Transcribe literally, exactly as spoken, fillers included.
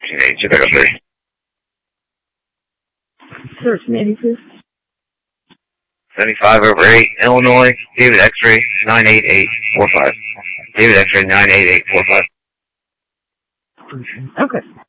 Hey, check out there. Thirteen eighty-two. seventy-five over eight, Illinois, David X-ray nine eight eight four five. David X-ray nine eight eight four five. Okay.